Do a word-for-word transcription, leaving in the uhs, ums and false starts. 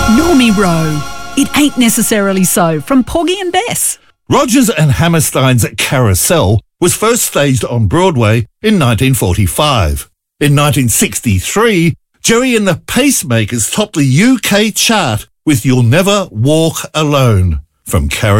Normie Rowe. It ain't necessarily so, from Porgy and Bess. Rodgers and Hammerstein's Carousel was first staged on Broadway in nineteen forty-five. In nineteen sixty-three, Gerry and the Pacemakers topped the U K chart with You'll Never Walk Alone from Carousel.